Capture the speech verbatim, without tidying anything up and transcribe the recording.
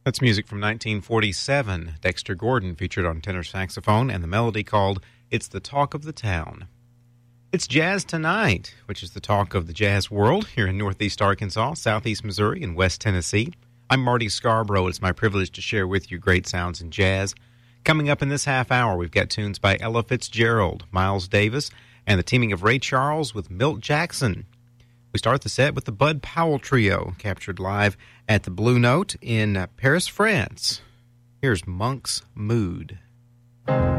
That's music from nineteen forty-seven. Dexter Gordon featured on tenor saxophone, and the melody called It's the Talk of the Town. It's Jazz Tonight, which is the talk of the jazz world here in Northeast Arkansas, Southeast Missouri, and West Tennessee. I'm Marty Scarborough. It's my privilege to share with you great sounds in jazz. Coming up in this half hour, we've got tunes by Ella Fitzgerald, Miles Davis, and the teaming of Ray Charles with Milt Jackson. We start the set with the Bud Powell Trio, captured live at the Blue Note in Paris, France. Here's Monk's Mood.